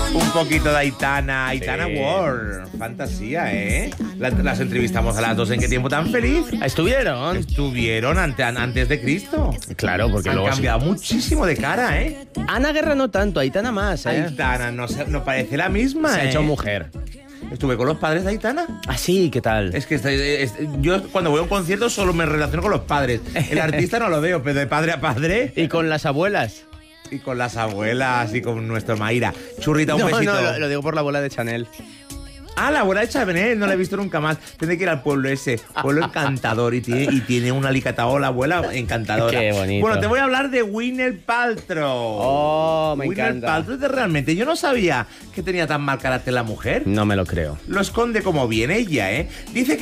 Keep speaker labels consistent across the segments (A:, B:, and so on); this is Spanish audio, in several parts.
A: Un poquito de Aitana
B: Sí.
A: War, fantasía, ¿eh? Las entrevistamos a las dos en Qué tiempo tan feliz. Estuvieron antes de Cristo.
B: Claro, porque
A: Han
B: luego...
A: cambiado muchísimo de cara, ¿eh?
B: Ana Guerra no tanto, Aitana más, ¿eh?
A: Aitana no parece la misma,
B: Se ha
A: ¿eh?
B: hecho mujer.
A: Estuve con los padres de Aitana.
B: Ah, sí, ¿qué tal?
A: Es que yo cuando voy a un concierto solo me relaciono con los padres. El artista no lo veo, pero de padre a padre.
B: ¿Y con las abuelas?
A: Y con las abuelas y con nuestro Mayra. Churrita, un besito.
B: No, lo digo por la abuela de Chanel.
A: Ah, la abuela de Chabanel, no la he visto nunca más. Tendré que ir al pueblo ese. Pueblo encantador. Y tiene un alicatao la abuela encantadora.
B: Qué bonito.
A: Bueno, te voy a hablar de Gwyneth Paltrow.
B: Oh, me
A: Gwyneth
B: encanta.
A: Paltrow realmente. Yo no sabía que tenía tan mal carácter la mujer.
B: No me lo creo.
A: Lo esconde como bien ella, ¿eh?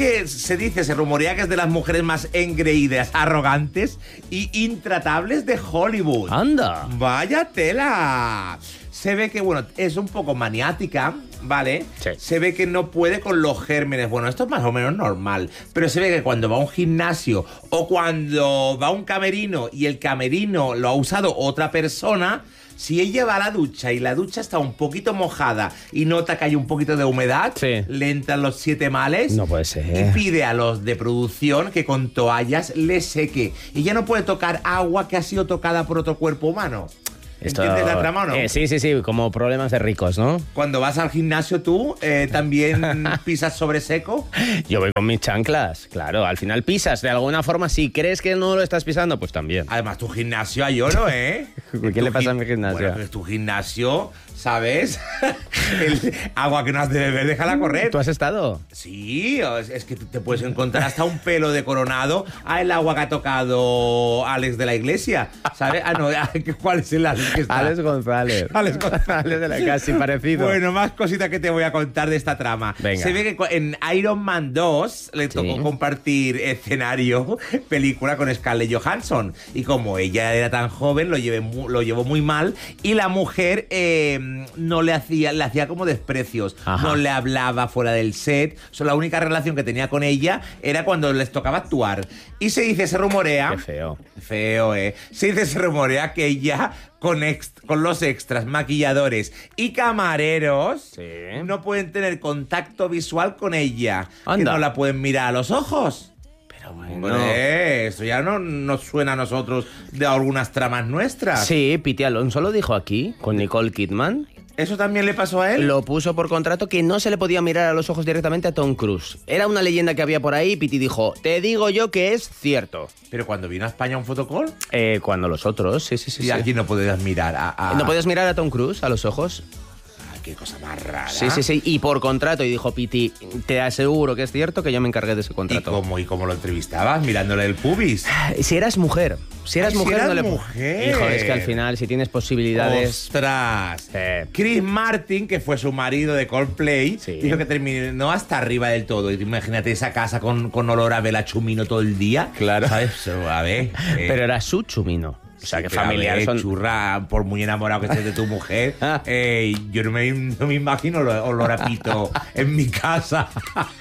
A: Se rumorea que es de las mujeres más engreídas, arrogantes y intratables de Hollywood.
B: ¡Anda!
A: ¡Vaya tela! Se ve que, bueno, es un poco maniática, ¿vale?
B: Sí.
A: Se ve que no puede con los gérmenes. Bueno, esto es más o menos normal. Pero se ve que cuando va a un gimnasio o cuando va a un camerino y el camerino lo ha usado otra persona... Si ella va a la ducha y la ducha está un poquito mojada y nota que hay un poquito de humedad,
B: Sí.
A: le entran los 7 males.
B: No puede ser.
A: Y pide a los de producción que con toallas le seque. Y ya no puede tocar agua que ha sido tocada por otro cuerpo humano. ¿Entiendes la trama o no?
B: Sí, como problemas de ricos, ¿no?
A: Cuando vas al gimnasio tú, ¿también pisas sobre seco?
B: Yo voy con mis chanclas, claro. Al final pisas, de alguna forma, si crees que no lo estás pisando, pues también.
A: Además, tu gimnasio hay oro, ¿eh?
B: ¿Qué le pasa a mi gimnasio?
A: Bueno, pues tu gimnasio, ¿sabes? El agua que no has de beber, déjala correr.
B: ¿Tú has estado?
A: Sí, es que te puedes encontrar hasta un pelo de Coronado a el agua que ha tocado Alex de la Iglesia, ¿sabes? Ah, no, ¿cuál es el Alex que está?
B: Alex González.
A: Alex González.
B: Alex de la casi parecido.
A: Bueno, más cositas que te voy a contar de esta trama.
B: Venga.
A: Se ve que en Iron Man 2 le tocó compartir escenario, película con Scarlett Johansson. Y como ella era tan joven, lo llevó muy mal. Y la mujer le hacía como desprecios.
B: Ajá.
A: No le hablaba fuera del set. La única relación que tenía con ella era cuando les tocaba actuar. Y se rumorea...
B: Qué feo.
A: Feo, ¿eh? Se rumorea que ella, con los extras, maquilladores y camareros,
B: Sí.
A: no pueden tener contacto visual con ella. Que
B: Anda.
A: no la pueden mirar a los ojos.
B: Pero bueno.
A: Hombre, eso ya no nos suena a nosotros de algunas tramas nuestras.
B: Sí, Piti Alonso lo dijo aquí, con Nicole Kidman.
A: ¿Eso también le pasó a él?
B: Lo puso por contrato que no se le podía mirar a los ojos directamente a Tom Cruise. Era una leyenda que había por ahí y Piti dijo, te digo yo que es cierto.
A: Pero cuando vino a España a un fotocall,
B: Cuando los otros, sí.
A: y aquí no podías mirar a...
B: ¿No podías mirar a Tom Cruise a los ojos?
A: Ay, qué cosa más rara.
B: Sí. Y por contrato. Y dijo Piti, te aseguro que es cierto que yo me encargué de ese
A: ¿Y
B: contrato.
A: cómo lo entrevistabas? Mirándole el pubis.
B: Si eras mujer. Si eras
A: Ay, si
B: mujer,
A: eras
B: no le...
A: mujer.
B: Hijo, es que al final, si tienes posibilidades...
A: ¡Ostras!
B: Sí.
A: Chris Martin, que fue su marido de Coldplay,
B: Sí.
A: dijo que terminó hasta arriba del todo. Y imagínate esa casa con olor a vela chumino todo el día.
B: Claro.
A: ¿Sabes? A ver.
B: Pero era su chumino. O sea, que
A: pero a
B: familiar
A: ver,
B: son...
A: churra, por muy enamorado que estés de tu mujer, yo no me imagino olor a pito en mi casa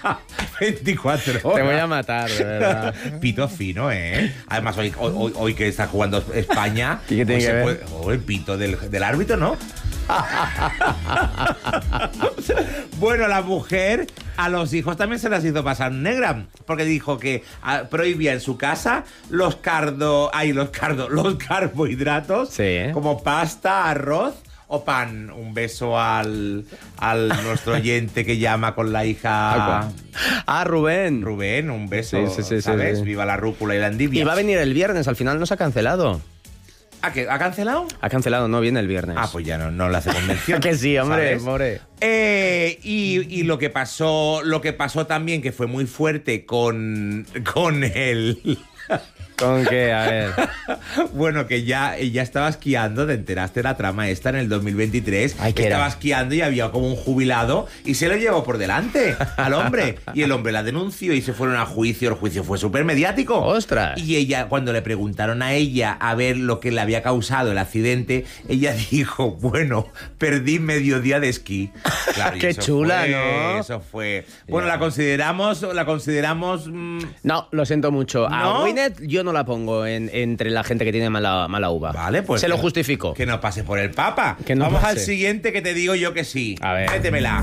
A: 24 horas.
B: Te voy a matar, de verdad.
A: Pito fino, ¿eh? Además, hoy que está jugando España...
B: ¿Y qué tiene que ver?
A: El pito del árbitro, ¿no? Bueno, la mujer a los hijos también se las hizo pasar negra, porque dijo que prohibía en su casa los carbohidratos,
B: Sí.
A: como pasta, arroz o pan. Un beso al nuestro oyente que llama con la hija...
B: Rubén.
A: Rubén, un beso,
B: Sí,
A: ¿sabes?
B: sí.
A: Viva la rúcula y la endivia.
B: Y va a venir el viernes, al final no se ha cancelado.
A: ¿Ha cancelado?
B: Ha cancelado, no viene el viernes.
A: Ah, pues ya no le hace convención.
B: Que sí, hombre,
A: ¿sabes?
B: more.
A: Y lo que pasó también, que fue muy fuerte con él.
B: ¿Con qué? A ver.
A: Bueno, que ella estaba esquiando, te enteraste de la trama esta en el 2023.
B: Ay, ¿qué
A: estaba
B: era?
A: esquiando y había como un jubilado y se lo llevó por delante al hombre. Y el hombre la denunció y se fueron a juicio. El juicio fue súper mediático.
B: ¡Ostras!
A: Y ella, cuando le preguntaron a ella a ver lo que le había causado el accidente, ella dijo, bueno, perdí medio día de esquí. Claro, y
B: Qué
A: eso
B: chula,
A: fue,
B: ¿no?
A: Eso fue. Bueno,
B: Ya.
A: la consideramos...
B: No, lo siento mucho.
A: ¿No?
B: A Gwyneth yo no la pongo entre la gente que tiene mala uva.
A: Vale, pues...
B: Se lo justifico.
A: Que no pase por el Papa.
B: Que no
A: Vamos
B: pase.
A: al siguiente que te digo yo que sí.
B: A ver.
A: Métemela.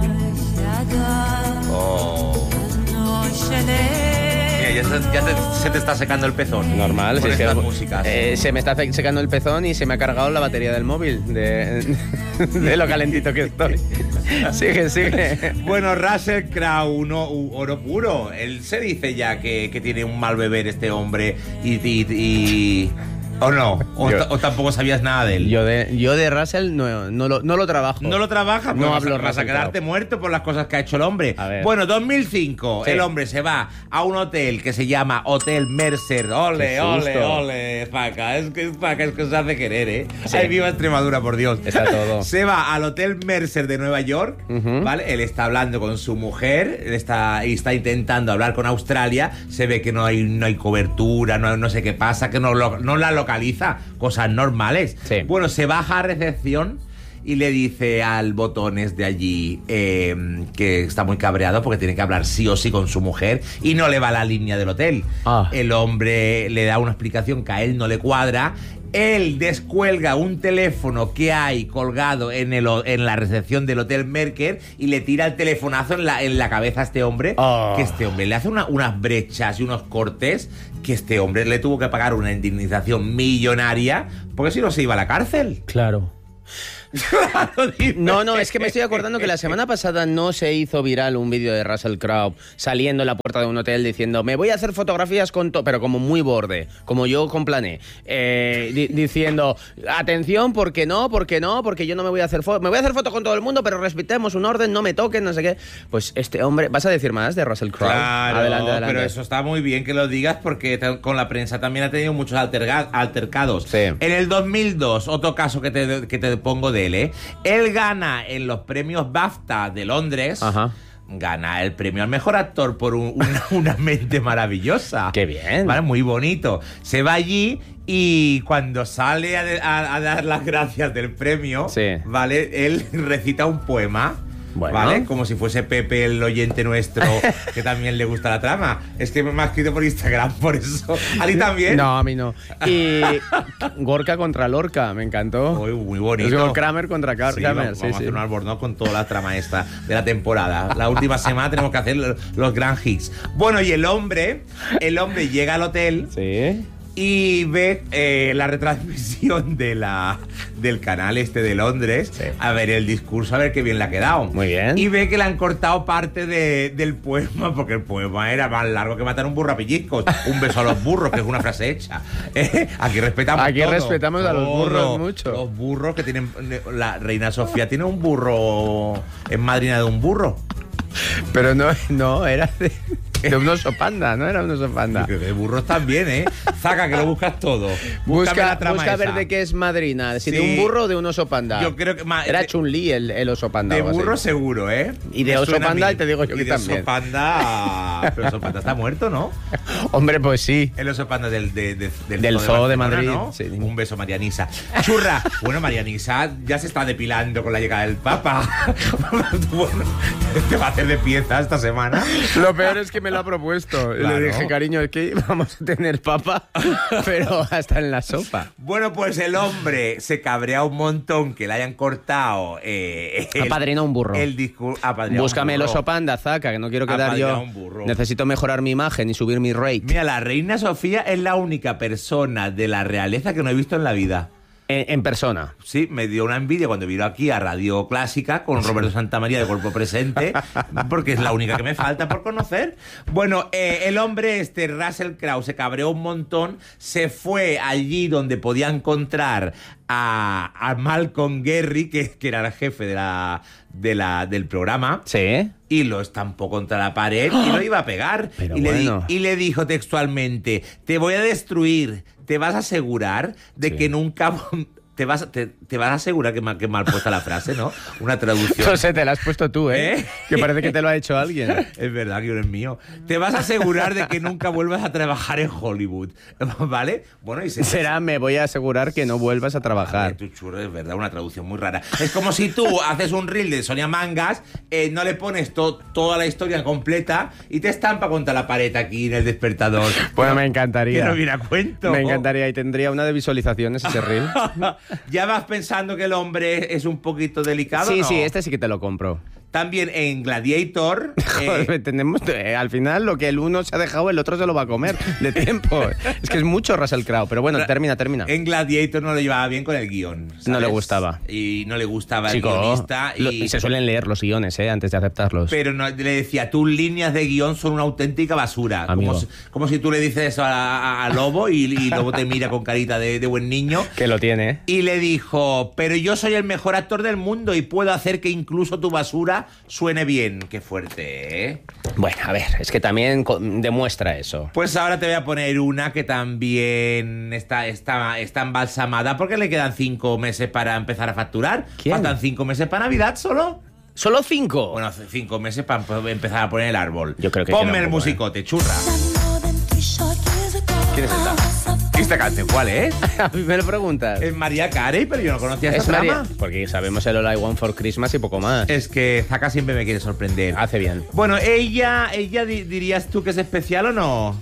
A: Oh. Mira, se te está secando el pezón.
B: Normal,
A: con
B: si es
A: estas
B: que
A: músicas.
B: se me está secando el pezón y se me ha cargado la batería del móvil de lo calentito que estoy. Sigue.
A: Bueno, Russell Crowe, oro puro. Él se dice ya que tiene un mal beber este hombre y ¿o no? ¿O tampoco sabías nada de él?
B: Yo de Russell no lo trabajo.
A: ¿No lo trabajas?
B: No
A: Pues
B: hablo
A: vas a
B: Russell
A: quedarte
B: Crowe.
A: muerto por las cosas que ha hecho el hombre.
B: A ver.
A: Bueno, 2005,
B: Sí.
A: el hombre se va a un hotel que se llama Hotel Mercer. Ole,
B: Qué
A: ole,
B: susto.
A: ole, Paca. Es que se hace querer, ¿eh?
B: Sí.
A: Ay, viva Extremadura, por Dios.
B: Está todo.
A: Se va al Hotel Mercer de Nueva York,
B: Ujú.
A: ¿vale? Él está hablando con su mujer, está intentando hablar con Australia. Se ve que no hay cobertura, no sé qué pasa, que no la localiza. Cosas normales.
B: Sí.
A: Bueno, se baja a recepción y le dice al Botones de allí que está muy cabreado porque tiene que hablar sí o sí con su mujer y no le va la línea del hotel.
B: Ah.
A: El hombre le da una explicación que a él no le cuadra. Él descuelga un teléfono que hay colgado en la recepción del Hotel Mercer y le tira el telefonazo en la cabeza a este hombre.
B: Oh.
A: Que este hombre le hace unas brechas y unos cortes que este hombre le tuvo que pagar una indemnización millonaria porque si no se iba a la cárcel.
B: Claro. No, es que me estoy acordando que la semana pasada no se hizo viral un vídeo de Russell Crowe saliendo en la puerta de un hotel diciendo me voy a hacer fotografías con todo, pero como muy borde, como yo con Plané, diciendo atención, porque yo no me voy a hacer foto, me voy a hacer foto con todo el mundo, pero respetemos un orden, no me toquen, no sé qué. Pues este hombre, ¿vas a decir más de Russell Crowe?
A: Claro,
B: Adelante.
A: pero eso está muy bien que lo digas porque con la prensa también ha tenido muchos altercados.
B: Sí.
A: En el 2002, otro caso que te pongo de él, ¿eh? Él gana en los premios BAFTA de Londres.
B: Ajá.
A: Gana el premio al mejor actor por una mente maravillosa.
B: Qué bien.
A: ¿Vale? Muy bonito. Se va allí y cuando sale a dar las gracias del premio,
B: Sí.
A: ¿vale? Él recita un poema.
B: Bueno.
A: ¿Vale? Como si fuese Pepe, el oyente nuestro, que también le gusta la trama. Es que me ha escrito por Instagram, por eso. ¿A ti también?
B: No, a mí no. Y Gorka contra Lorca, me encantó.
A: Muy bonito.
B: Es como Kramer contra
A: Sí,
B: Kramer.
A: vamos a hacer un albornoz con toda la trama esta de la temporada. La última semana tenemos que hacer los gran hits. Bueno, y el hombre llega al hotel
B: Sí.
A: y ve la retransmisión del canal este de Londres,
B: Sí.
A: a ver el discurso, a ver qué bien le ha quedado.
B: Muy bien.
A: Y ve que le han cortado parte del poema, porque el poema era más largo que matar un burro a pellizcos. Un beso a los burros, que es una frase hecha. Aquí respetamos
B: Aquí
A: todo.
B: respetamos a los
A: Todo.
B: burros mucho.
A: Los burros que tienen... La reina Sofía tiene un burro... Es madrina de un burro.
B: Pero no, era de un oso panda, no era un oso panda.
A: Creo que de burros también, ¿eh? Zaca, que lo buscas todo. Búscame la trama
B: busca ver
A: esa.
B: de qué es madrina, si
A: Sí.
B: de un burro o de un oso panda.
A: Yo creo que
B: era Chun-Li el oso panda.
A: De
B: o algo
A: burro
B: así.
A: seguro, ¿eh?
B: Y de
A: Me
B: oso
A: suena a
B: panda
A: mí.
B: te digo yo
A: Y
B: que
A: de
B: también.
A: Oso panda... Pero oso panda está muerto, ¿no?
B: Hombre, pues sí.
A: El oso panda del
B: Zoo de
A: Barcelona,
B: Madrid,
A: ¿no?
B: sí.
A: Un beso, Marianisa. Churra. Bueno, Marianisa ya se está depilando con la llegada del Papa. Bueno, te va a hacer de pieza esta semana.
B: Lo peor es que me lo ha propuesto. Y
A: Claro.
B: le dije, cariño, es que vamos a tener papa, pero hasta en la sopa.
A: Bueno, pues el hombre se cabrea un montón que le hayan cortado.
B: Apadrina un burro.
A: El discurso.
B: Búscame el oso panda, Zaca, que no quiero quedar
A: Apadrina
B: yo.
A: un burro.
B: Necesito mejorar mi imagen y subir mi rate.
A: Mira, la reina Sofía es la única persona de la realeza que no he visto en la vida.
B: En persona.
A: Sí, me dio una envidia cuando vino aquí a Radio Clásica con Roberto Santamaría de cuerpo presente, porque es la única que me falta por conocer. Bueno, el hombre Russell Crowe, se cabreó un montón, se fue allí donde podía encontrar a Malcolm Gary, que era el jefe del programa.
B: Sí.
A: Y lo estampó contra la pared y lo iba a pegar.
B: Pero
A: y,
B: bueno.
A: y le dijo textualmente, te voy a destruir, te vas a asegurar de
B: Sí.
A: que nunca te vas a asegurar que mal puesta la frase, ¿no? Una traducción.
B: No sé, te la has puesto tú, ¿eh? Que parece que te lo ha hecho alguien.
A: Es verdad que no es mío. Te vas a asegurar de que nunca vuelvas a trabajar en Hollywood, ¿vale? Bueno, y
B: será, me voy a asegurar que no vuelvas a trabajar.
A: Tu churro, es verdad, una traducción muy rara. Es como si tú haces un reel de Sonia Mangas, no le pones toda la historia completa y te estampa contra la pared aquí en el despertador.
B: Bueno, me encantaría.
A: Que no viene a cuento.
B: Me encantaría y tendría una de visualizaciones ese reel.
A: ¿Ya vas pensando que el hombre es un poquito delicado?
B: Sí,
A: ¿no?
B: sí, este sí que te lo compro.
A: También en Gladiator...
B: Joder, tenemos, al final lo que el uno se ha dejado, el otro se lo va a comer de tiempo. Es que es mucho Russell Crowe, pero bueno, termina.
A: En Gladiator no lo llevaba bien con el guión, ¿sabes?
B: No le gustaba.
A: Y no le gustaba
B: Chico,
A: el guionista. Y
B: se suelen leer los guiones, antes de aceptarlos.
A: Pero no, le decía, tus líneas de guión son una auténtica basura. Como si tú le dices eso a Lobo y Lobo te mira con carita de buen niño.
B: Que lo tiene, ¿eh?
A: Y le dijo, pero yo soy el mejor actor del mundo y puedo hacer que incluso tu basura suene bien. Qué fuerte, ¿eh?
B: Bueno, a ver, es que también demuestra eso.
A: Pues ahora te voy a poner una que también está embalsamada porque le quedan 5 meses para empezar a facturar.
B: ¿Quién?
A: Faltan 5 meses para Navidad solo.
B: ¿Solo 5?
A: Bueno, 5 meses para empezar a poner el árbol.
B: Yo creo que
A: ponme el musicote, churra. ¿Quién es esta? ¿Esta canción cuál es?
B: A mí me lo preguntas.
A: Es Mariah Carey, pero yo no conocía esta trama.
B: Porque sabemos el All I Want for Christmas y poco más.
A: Es que Zaka siempre me quiere sorprender.
B: Hace bien.
A: Bueno, ella ¿dirías tú que es especial o no?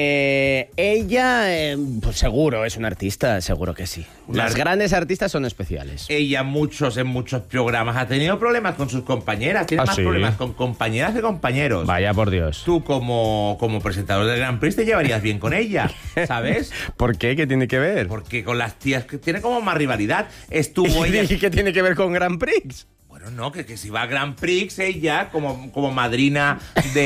B: Ella, pues seguro, es una artista, seguro que sí. Las grandes artistas son especiales.
A: Ella en muchos programas ha tenido problemas con sus compañeras. Tiene más problemas con compañeras que compañeros.
B: Vaya por Dios.
A: Tú como presentador del Grand Prix te llevarías bien con ella, ¿sabes?
B: ¿Por qué? ¿Qué tiene que ver?
A: Porque con las tías que tiene como más rivalidad. Estuvo ella...
B: ¿Y qué tiene que ver con Grand Prix?
A: Bueno, no, que si va a Grand Prix ella como madrina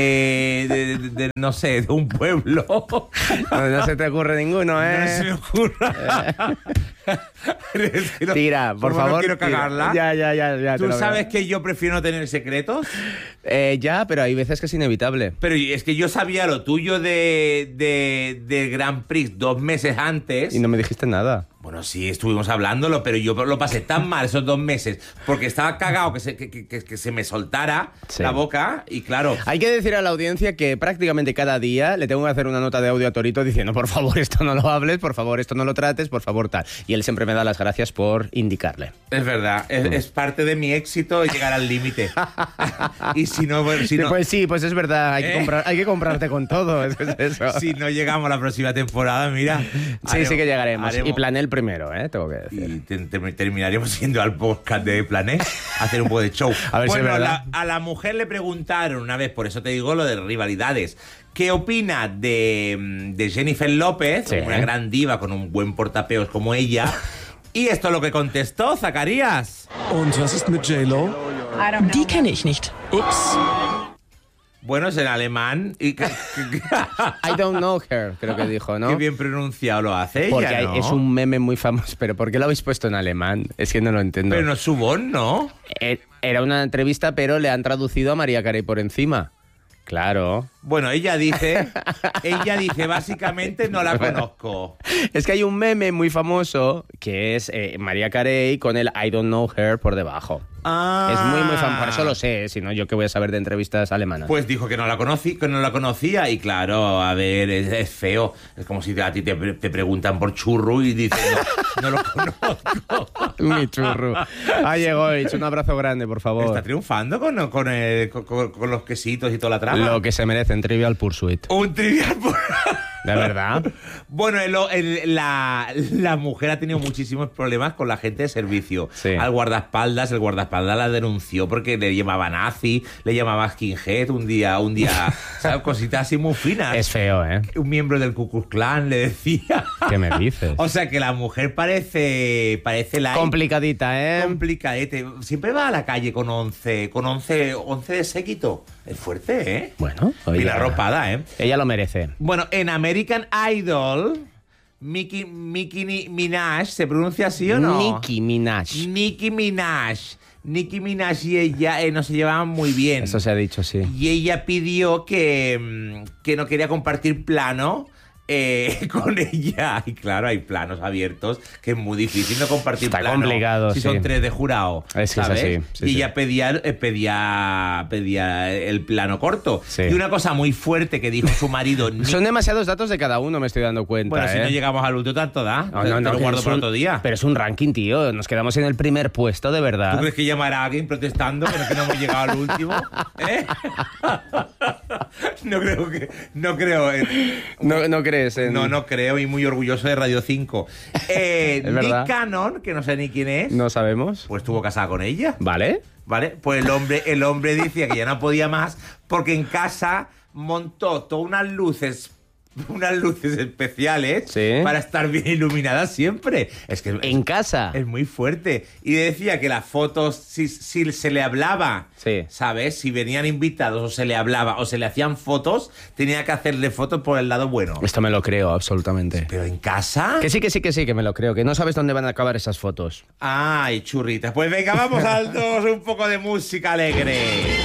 A: de no sé, de un pueblo.
B: No se te ocurre ninguno, ¿eh?
A: No se me ocurra. Es que no,
B: tira, por favor.
A: No quiero cagarla.
B: Ya.
A: ¿Tú sabes que yo prefiero no tener secretos?
B: Ya, pero hay veces que es inevitable.
A: Pero es que yo sabía lo tuyo de Grand Prix 2 meses antes.
B: Y no me dijiste nada.
A: Bueno, sí, estuvimos hablándolo, pero yo lo pasé tan mal esos 2 meses porque estaba cagado que se me soltara la boca y claro...
B: Hay que decir a la audiencia que prácticamente cada día le tengo que hacer una nota de audio a Torito diciendo por favor esto no lo hables, por favor esto no lo trates, por favor tal. Y él siempre me da las gracias por indicarle.
A: Es verdad, es parte de mi éxito llegar al límite. Y si no... Pues
B: sí, pues es verdad, hay que comprarte con todo. Es eso.
A: Si no llegamos a la próxima temporada, mira...
B: Sí que llegaremos. Y planeé el primero, tengo que decir.
A: Y terminaríamos yendo al podcast de Plané a hacer un poco de show.
B: A ver si es verdad.
A: A la mujer le preguntaron una vez, por eso te digo lo de rivalidades, ¿qué opina de Jennifer López, una gran diva con un buen portapeos como ella? Y esto es lo que contestó Zacarías.
C: Und was ist mit J-Lo?
D: Die kenne ich nicht.
C: Ups.
A: Bueno, es en alemán.
B: I don't know her, creo que dijo, ¿no?
A: Qué bien pronunciado lo hace ella,
B: porque
A: ¿no?
B: Es un meme muy famoso, pero ¿por qué lo habéis puesto en alemán? Es que no lo entiendo.
A: Pero no es su voz, ¿no?
B: Era una entrevista, pero le han traducido a Mariah Carey por encima. Claro.
A: Bueno, ella dice básicamente no la conozco.
B: Es que hay un meme muy famoso que es Mariah Carey con el I don't know her por debajo. Es muy famoso, por eso lo sé, si no yo qué voy a saber de entrevistas alemanas.
A: Pues dijo que no la conocía y claro, a ver, es feo. Es como si a ti te preguntan por churro y dices, no lo conozco.
B: Mi churro. Llegó, un abrazo grande, por favor.
A: Está triunfando con los quesitos y toda la trama.
B: Lo que se merece en Trivial Pursuit.
A: Un Trivial Pursuit.
B: ¿De verdad?
A: Bueno, la mujer ha tenido muchísimos problemas con la gente de servicio.
B: Sí.
A: El guardaespaldas la denunció porque le llamaba nazi, le llamaba skinhead un día, ¿sabes? Cositas así muy finas.
B: Es feo, ¿eh?
A: Un miembro del Ku Klux Klan le decía.
B: ¿Qué me dices?
A: O sea que la mujer parece la
B: complicadita, ¿eh?
A: Complicadete. Siempre va a la calle con 11 de séquito. Es fuerte, ¿eh?
B: Bueno,
A: y la arropada, ¿eh?
B: Ella lo merece.
A: Bueno, en American Idol, Nicki Minaj, ¿se pronuncia así o no?
B: Nicki Minaj.
A: Nicki Minaj y ella no se llevaban muy bien.
B: Eso se ha dicho, sí.
A: Y ella pidió que no quería compartir plano con ella. Y claro, hay planos abiertos que es muy difícil no compartir
B: Está
A: plano
B: complicado,
A: si
B: sí.
A: son 3 de jurado.
B: Es que
A: ¿sabes?
B: es así, sí,
A: y
B: sí.
A: ella pedía el plano corto.
B: Sí.
A: Y una cosa muy fuerte que dijo su marido...
B: Son demasiados datos de cada uno, me estoy dando cuenta.
A: Bueno, si no llegamos al último tanto da.
B: No,
A: Te lo
B: que
A: guardo
B: es
A: para
B: un-
A: otro día.
B: Pero es un ranking, tío. Nos quedamos en el primer puesto, de verdad.
A: ¿Tú crees que llamará a alguien protestando pero que no hemos llegado al último? ¿Eh? No creo que... No creo.
B: No crees en...
A: No creo, y muy orgulloso de Radio 5.
B: verdad.
A: Nick Cannon, que no sé ni quién es,
B: No sabemos.
A: pues estuvo casada con ella.
B: ¿Vale?
A: ¿Vale? Pues el hombre decía que ya no podía más porque en casa montó todas unas luces especiales
B: Sí.
A: para estar bien iluminadas siempre. Es que
B: En casa.
A: es muy fuerte. Y decía que las fotos, si se le hablaba,
B: Sí.
A: ¿sabes? Si venían invitados o se le hablaba o se le hacían fotos, tenía que hacerle fotos por el lado bueno.
B: Esto me lo creo, absolutamente.
A: Pero en casa...
B: Que sí, que me lo creo. Que no sabes dónde van a acabar esas fotos.
A: Ay, churritas. Pues venga, vamos al 2, un poco de música alegre.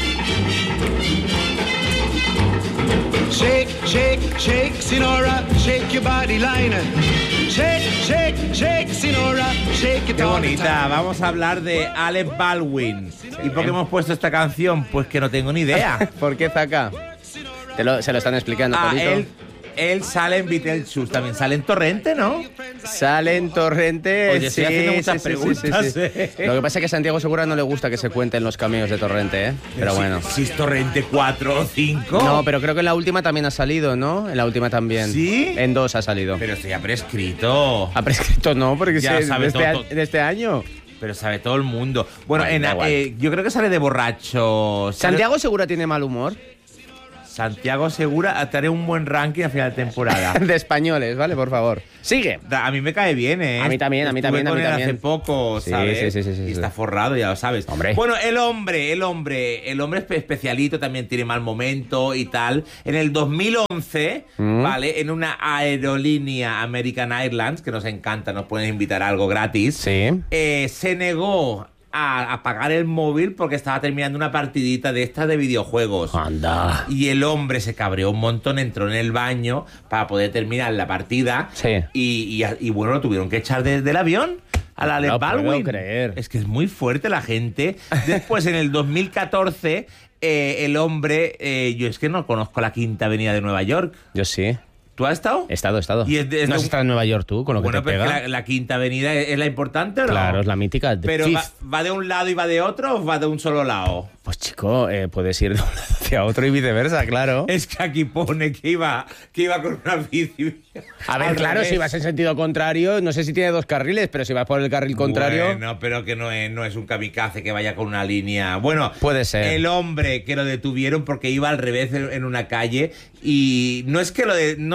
C: Shake, shake, shake, Sinora, shake your body line. Shake, shake, shake, Sinora, shake it
A: Qué
C: all the
A: bonita.
C: time.
A: Vamos a hablar de Alec Baldwin. ¿Y por qué hemos puesto esta canción? Pues que no tengo ni idea.
B: ¿Por qué Zaka? Se lo están explicando,
A: Ah,
B: Polito.
A: él sale en Beetlejuice, también sale en Torrente, ¿no?
B: Sale en Torrente.
A: Oye, estoy haciendo muchas preguntas,
B: Lo que pasa es que a Santiago Segura no le gusta que se cuenten los cameos de Torrente, ¿eh? Pero bueno.
A: Si es Torrente 4 o 5.
B: No, pero creo que en la última también ha salido, ¿no? En la última también.
A: ¿Sí?
B: En 2 ha salido.
A: Pero esto ya prescrito.
B: Ha prescrito, no, porque
A: Ya
B: sí,
A: sabe todo.
B: de este año.
A: Pero sabe todo el mundo. Bueno,
B: Bueno, da igual.
A: yo creo que sale de borracho.
B: Santiago Segura tiene mal humor.
A: Santiago Segura, te haré un buen ranking a final de temporada.
B: De españoles, ¿vale? Por favor. Sigue.
A: A mí me cae bien, ¿eh?
B: A mí también, a mí
A: Estuve
B: también, a
A: con
B: mí
A: él
B: también.
A: hace poco,
B: Sí,
A: ¿sabes?
B: sí,
A: Y está forrado, ya lo sabes.
B: Hombre.
A: Bueno, el hombre es especialito, también tiene mal momento y tal. En el 2011, ¿vale? En una aerolínea American Airlines, que nos encanta, nos pueden invitar a algo gratis.
B: Sí.
A: Se negó a apagar el móvil porque estaba terminando una partidita de estas de videojuegos.
B: Anda.
A: Y el hombre se cabreó un montón, entró en el baño para poder terminar la partida.
B: Sí.
A: Y bueno, lo tuvieron que echar del avión a la Alec
B: No
A: Baldwin.
B: puedo creer.
A: Es que es muy fuerte la gente. Después, en el 2014, el hombre... yo es que no conozco la Quinta Avenida de Nueva York.
B: Yo sí.
A: ¿Tú has estado?
B: He estado.
A: Y es de
B: ¿No has
A: un-
B: estado en Nueva York tú, con lo
A: Bueno,
B: que te
A: pero es
B: pega?
A: que la Quinta Avenida es la importante, ¿o no?
B: Claro, es la mítica. The
A: Pero
B: Fifth.
A: va de un lado y va de otro, o va de un solo lado.
B: Pues chico, puedes ir de un lado hacia otro y viceversa, claro.
A: Es que aquí pone que iba con una bici.
B: A ver,
A: Al
B: claro,
A: revés.
B: si vas en sentido contrario, no sé si tiene 2 carriles, pero si vas por el carril contrario...
A: Bueno, pero que no es un kamikaze que vaya con una línea. Bueno,
B: Puede ser.
A: El hombre que lo detuvieron porque iba al revés en una calle y no es que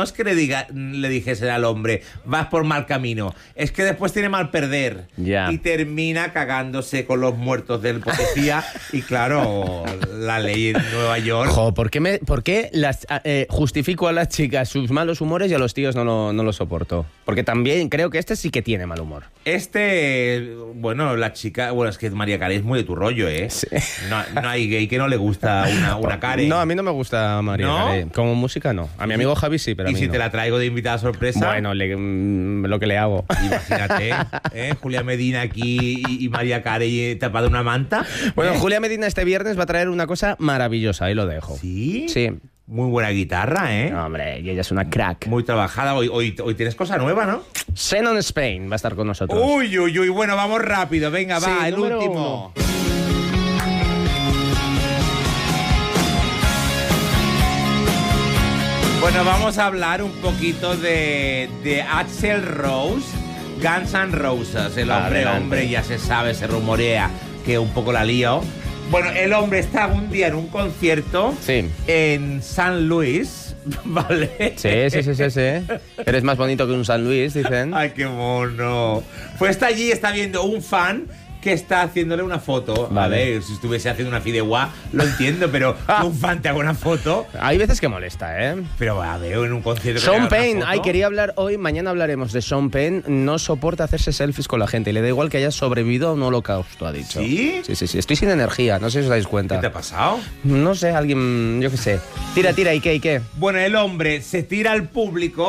A: le dijesen al hombre, vas por mal camino. Es que después tiene mal perder.
B: Ya.
A: Y termina cagándose con los muertos del policía. Y claro, la ley en Nueva York.
B: Jo, ¿por qué justifico a las chicas sus malos humores y a los tíos no lo soporto? Porque también creo que este sí que tiene mal humor.
A: Bueno, la chica, es que María Carey es muy de tu rollo, ¿eh?
B: Sí.
A: No hay gay que no le gusta una Carey.
B: No, a mí no me gusta María
A: ¿No?
B: Carey. Como música no. A mi amigo Javi sí, pero a
A: Y
B: mí
A: si
B: no.
A: te la traigo de invitada sorpresa.
B: Bueno, lo que le hago.
A: Imagínate, Julia Medina aquí y María Carey tapada una manta.
B: Bueno,
A: ¿Eh?
B: Julia Medina este viernes va a traer una cosa maravillosa, ahí lo dejo.
A: ¿Sí?
B: Sí.
A: Muy buena guitarra, ¿eh?
B: Hombre, y ella es una crack.
A: Muy trabajada. Hoy tienes cosa nueva, ¿no?
B: Xenon Spain va a estar con nosotros.
A: Uy. Bueno, vamos rápido. Venga,
B: Sí,
A: va, el
B: número
A: último.
B: 1.
A: Bueno, vamos a hablar un poquito de Axl Rose, Guns N' Roses. El
B: Adelante.
A: hombre, ya se sabe, se rumorea que un poco la lío. Bueno, el hombre está un día en un concierto
B: Sí.
A: en San Luis, ¿vale?
B: Sí. Eres más bonito que un San Luis, dicen.
A: Ay, qué mono. Pues está allí, está viendo un fan que está haciéndole una foto.
B: Vale.
A: A ver, si estuviese haciendo una fideuá, lo entiendo, pero que un fan te haga una foto.
B: Hay veces que molesta, ¿eh?
A: Pero a ver, en un concierto. que te
B: Sean
A: haga una
B: Penn,
A: foto.
B: ay, quería hablar hoy, mañana hablaremos de Sean Penn. No soporta hacerse selfies con la gente y le da igual que haya sobrevivido a un holocausto, ha dicho.
A: ¿Sí?
B: Sí. Estoy sin energía, no sé si os dais cuenta.
A: ¿Qué te ha pasado?
B: No sé, alguien, yo qué sé. Tira, ¿y qué?
A: Bueno, el hombre se tira al público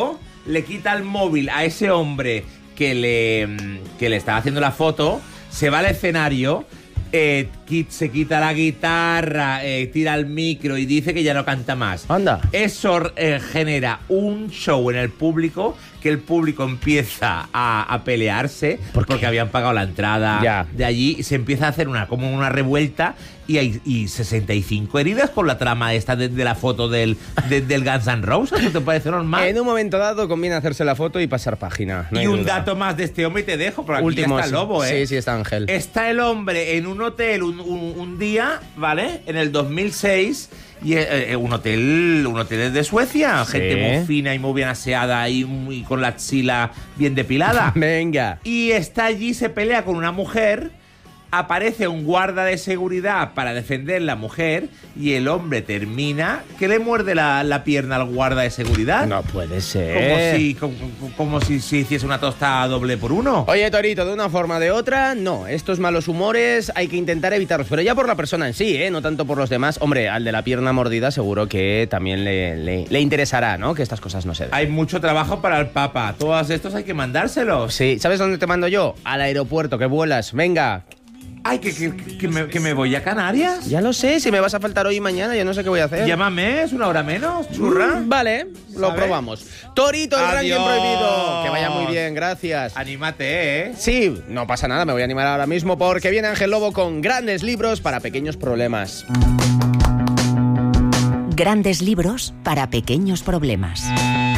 A: le quita el móvil a ese hombre que le estaba haciendo la foto, se va al escenario, se quita la guitarra, tira el micro y dice que ya no canta más.
B: Anda.
A: Eso genera un show en el público, que el público empieza a pelearse porque habían pagado la entrada de allí, y se empieza a hacer como una revuelta, y hay 65 heridas con la trama esta de la foto del Guns N' Roses. ¿No te parece normal?
B: En un momento dado conviene hacerse la foto y pasar página. No
A: y un dato más de este hombre y te dejo, porque aquí está el lobo, ¿eh?
B: Sí, está Ángel.
A: Está el hombre en un hotel un día, ¿vale? En el 2006, y un hotel de Suecia, gente muy fina y muy bien aseada y muy con la axila bien depilada.
B: Venga.
A: Y está allí, se pelea con una mujer. Aparece un guarda de seguridad para defender la mujer, y el hombre termina que le muerde la pierna al guarda de seguridad.
B: No puede ser.
A: Como si se hiciese una tostada doble por uno.
B: Oye, Torito, de una forma o de otra, no. Estos malos humores hay que intentar evitarlos, pero ya por la persona en sí, no tanto por los demás. Hombre, al de la pierna mordida seguro que también le interesará, ¿no? Que estas cosas no se den.
A: Hay mucho trabajo para el Papa. Todos estos hay que mandárselos.
B: Sí. ¿Sabes dónde te mando yo? Al aeropuerto, que vuelas. Venga.
A: Ay, que me voy a Canarias.
B: Ya lo sé, si me vas a faltar hoy y mañana, yo no sé qué voy a hacer.
A: Llámame, es una hora menos, churra.
B: Vale, lo probamos. Torito, el ranking prohibido. Que vaya muy bien, gracias.
A: Anímate, ¿eh?
B: Sí, no pasa nada, me voy a animar ahora mismo porque viene Ángel Lobo con grandes libros para pequeños problemas.
E: Grandes libros para pequeños problemas.